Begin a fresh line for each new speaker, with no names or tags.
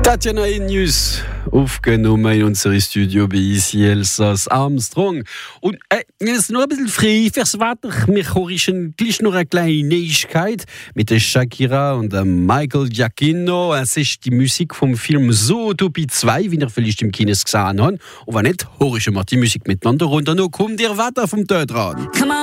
Tatjana in News aufgenommen in unserem Studio bei Easy Elsass Armstrong. Und jetzt noch ein bisschen frei fürs Wetter. Wir hören gleich noch eine kleine Neuigkeit mit der Shakira und dem Michael Giacchino. Es ist die Musik vom Film Zootopie 2, wie ihr vielleicht im Kino gesehen habt. Und wenn nicht, hören wir die Musik miteinander und dann kommt ihr Wetter vom Tödrad.